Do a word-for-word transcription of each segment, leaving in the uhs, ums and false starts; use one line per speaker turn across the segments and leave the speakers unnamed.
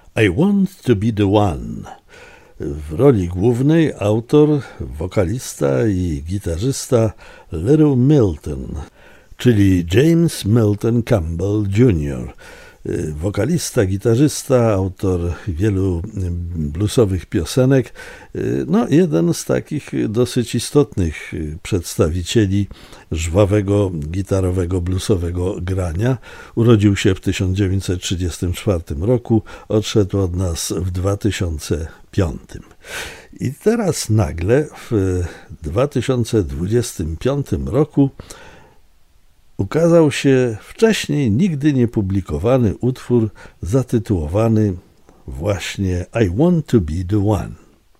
I Want to be the One. W roli głównej autor, wokalista i gitarzysta Little Milton, czyli James Milton Campbell junior Wokalista, gitarzysta, autor wielu bluesowych piosenek, no jeden z takich dosyć istotnych przedstawicieli żwawego, gitarowego, bluesowego grania. Urodził się w tysiąc dziewięćset trzydziestym czwartym roku, odszedł od nas w dwa tysiące piątym. I teraz nagle w dwa tysiące dwudziestym piątym roku ukazał się wcześniej nigdy niepublikowany utwór zatytułowany właśnie I Want to be the One.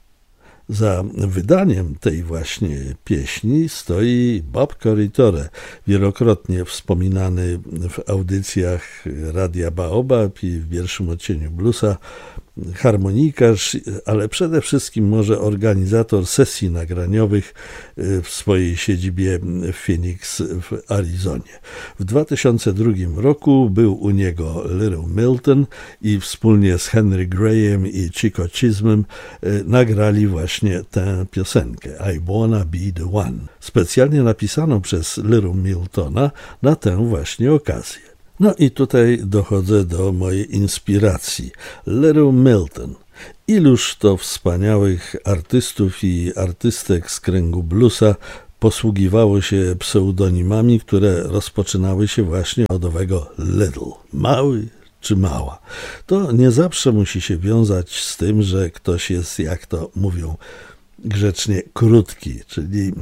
Za wydaniem tej właśnie pieśni stoi Bob Corritore, wielokrotnie wspominany w audycjach Radia Baobab i w Pierwszym Odcieniu Bluesa, harmonikarz, ale przede wszystkim może organizator sesji nagraniowych w swojej siedzibie w Phoenix w Arizonie. W dwa tysiące drugim roku był u niego Little Milton i wspólnie z Henry Graham i Chico Chisholm nagrali właśnie tę piosenkę I Wanna Be The One, specjalnie napisaną przez Little Miltona na tę właśnie okazję. No i tutaj dochodzę do mojej inspiracji. Little Milton. Iluż to wspaniałych artystów i artystek z kręgu bluesa posługiwało się pseudonimami, które rozpoczynały się właśnie od owego Little. Mały czy mała. To nie zawsze musi się wiązać z tym, że ktoś jest, jak to mówią grzecznie, krótki, czyli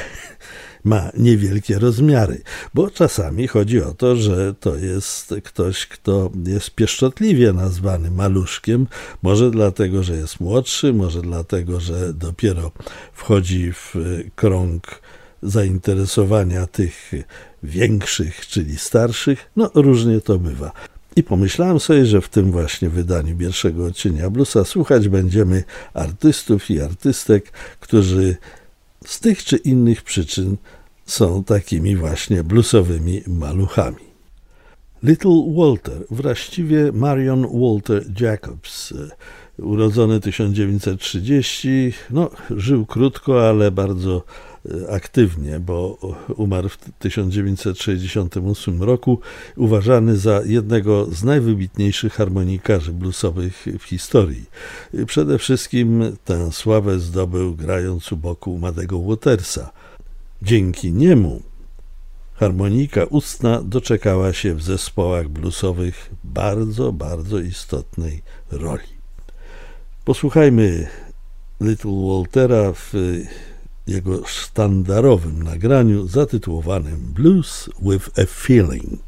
ma niewielkie rozmiary, bo czasami chodzi o to, że to jest ktoś, kto jest pieszczotliwie nazwany maluszkiem, może dlatego, że jest młodszy, może dlatego, że dopiero wchodzi w krąg zainteresowania tych większych, czyli starszych, no różnie to bywa. I pomyślałem sobie, że w tym właśnie wydaniu pierwszego odcienia bluesa słuchać będziemy artystów i artystek, którzy z tych czy innych przyczyn są takimi właśnie bluesowymi maluchami. Little Walter, właściwie Marion Walter Jacobs, urodzony tysiąc dziewięćset trzydziesty, no żył krótko, ale bardzo aktywnie, bo umarł w tysiąc dziewięćset sześćdziesiątym ósmym roku, uważany za jednego z najwybitniejszych harmonikarzy bluesowych w historii. Przede wszystkim tę sławę zdobył grając u boku Muddego Watersa. Dzięki niemu harmonika ustna doczekała się w zespołach bluesowych bardzo, bardzo istotnej roli. Posłuchajmy Little Waltera w jego sztandarowym nagraniu zatytułowanym Blues with a Feeling.